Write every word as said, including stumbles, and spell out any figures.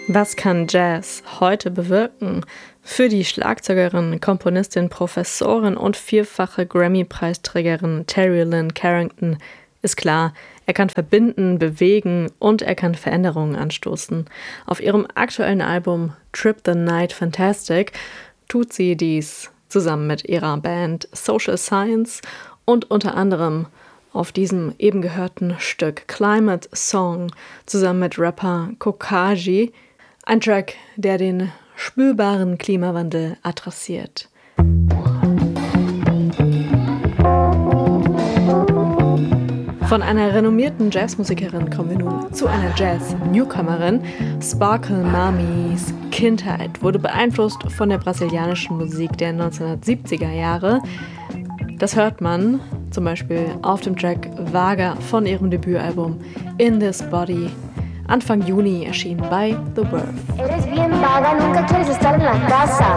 Was kann Jazz heute bewirken? Für die Schlagzeugerin, Komponistin, Professorin und vierfache Grammy-Preisträgerin Terry Lynn Carrington ist klar, er kann verbinden, bewegen und er kann Veränderungen anstoßen. Auf ihrem aktuellen Album Trip the Night Fantastic tut sie dies zusammen mit ihrer Band Social Science und unter anderem auf diesem eben gehörten Stück Climate Song zusammen mit Rapper Kokaji, ein Track, der den spürbaren Klimawandel adressiert. Von einer renommierten Jazzmusikerin kommen wir nun zu einer Jazz-Newcomerin. Sparkle Mamis Kindheit wurde beeinflusst von der brasilianischen Musik der neunzehnhundertsiebziger Jahre. Das hört man zum Beispiel auf dem Track Vaga von ihrem Debütalbum In This Body. Anfang Juni erschien bei The Verve.